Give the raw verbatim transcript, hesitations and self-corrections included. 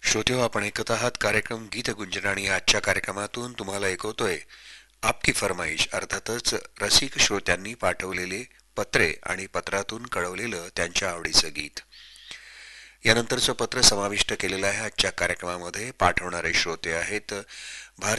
श्रोतेहो, आपण ऐकत आहात कार्यक्रम गीतगुंजन आणि आजच्या कार्यक्रमातून तुम्हाला ऐकवतोय आपकी फरमाईश. अर्थातच रसिक श्रोत्यांनी पाठवलेले पत्रे आणि पत्रातून कळवलेलं त्यांच्या आवडीचं गीत. यानंतरचं पत्र समाविष्ट केलेलं आहे आजच्या कार्यक्रमामध्ये. पाठवणारे श्रोते आहेत भारती